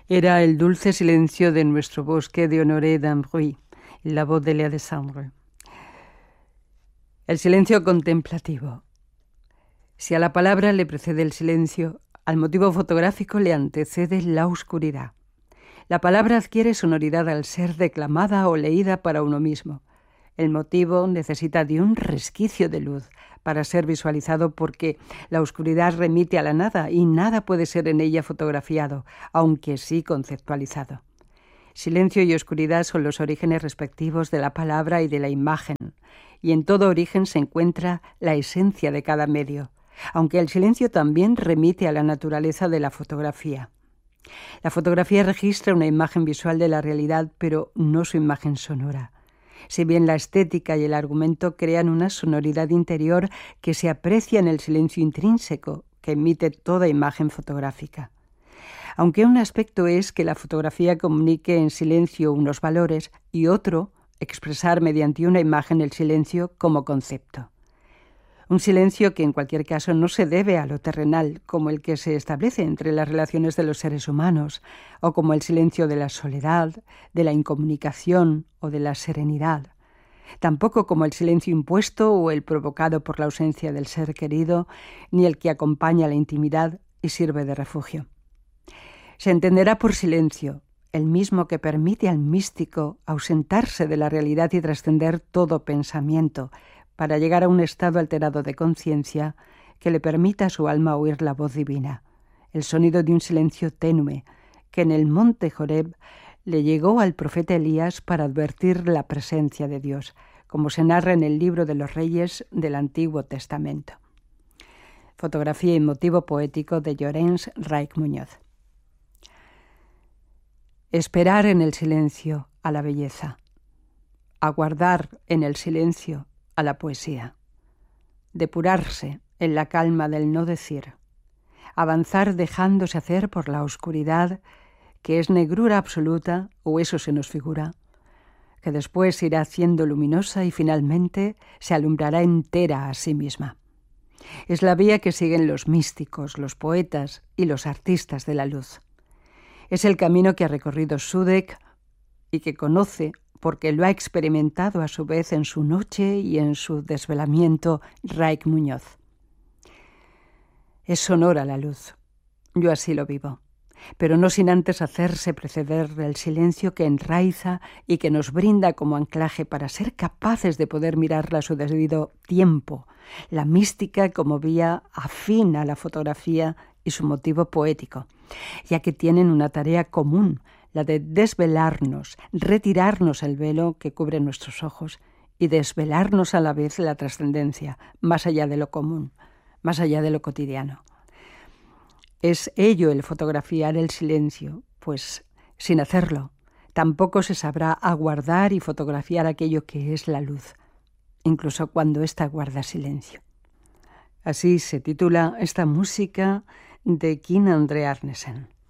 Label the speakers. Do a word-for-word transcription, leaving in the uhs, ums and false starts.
Speaker 1: Era el dulce silencio de nuestro bosque de Honoré d'Ambruy, la voz de Léa de Sambre. El silencio contemplativo. Si a la palabra le precede el silencio, al motivo fotográfico le antecede la oscuridad. La palabra adquiere sonoridad al ser declamada o leída para uno mismo. El motivo necesita de un resquicio de luz para ser visualizado porque la oscuridad remite a la nada y nada puede ser en ella fotografiado, aunque sí conceptualizado. Silencio y oscuridad son los orígenes respectivos de la palabra y de la imagen, y en todo origen se encuentra la esencia de cada medio, aunque el silencio también remite a la naturaleza de la fotografía. La fotografía registra una imagen visual de la realidad, pero no su imagen sonora. Si bien la estética y el argumento crean una sonoridad interior que se aprecia en el silencio intrínseco que emite toda imagen fotográfica. Aunque un aspecto es que la fotografía comunique en silencio unos valores y otro, expresar mediante una imagen el silencio como concepto. Un silencio que en cualquier caso no se debe a lo terrenal, como el que se establece entre las relaciones de los seres humanos, o como el silencio de la soledad, de la incomunicación o de la serenidad. Tampoco como el silencio impuesto o el provocado por la ausencia del ser querido, ni el que acompaña la intimidad y sirve de refugio. Se entenderá por silencio el mismo que permite al místico ausentarse de la realidad y trascender todo pensamiento, para llegar a un estado alterado de conciencia que le permita a su alma oír la voz divina, el sonido de un silencio tenue que en el monte Joreb le llegó al profeta Elías para advertir la presencia de Dios, como se narra en el libro de los Reyes del Antiguo Testamento. Fotografía y motivo poético de Llorens Reich Muñoz. Esperar en el silencio a la belleza, aguardar en el silencio a la poesía, depurarse en la calma del no decir, avanzar dejándose hacer por la oscuridad que es negrura absoluta, o eso se nos figura, que después irá haciendo luminosa y finalmente se alumbrará entera a sí misma. Es la vía que siguen los místicos, los poetas y los artistas de la luz. Es el camino que ha recorrido Sudek y que conoce porque lo ha experimentado a su vez en su noche y en su desvelamiento Reich Muñoz. Es sonora la luz, yo así lo vivo, pero no sin antes hacerse preceder del silencio que enraiza y que nos brinda como anclaje para ser capaces de poder mirarla a su debido tiempo, la mística como vía afín a la fotografía y su motivo poético, ya que tienen una tarea común, la de desvelarnos, retirarnos el velo que cubre nuestros ojos y desvelarnos a la vez la trascendencia, más allá de lo común, más allá de lo cotidiano. Es ello el fotografiar el silencio, pues sin hacerlo, tampoco se sabrá aguardar y fotografiar aquello que es la luz, incluso cuando ésta guarda silencio. Así se titula esta música de Kim André Arnesen.